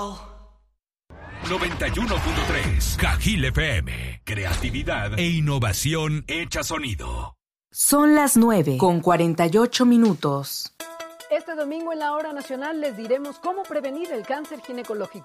91.3 Cajil FM. Creatividad e innovación hecha sonido. Son las 9:48. Este domingo en la Hora Nacional les diremos cómo prevenir el cáncer ginecológico.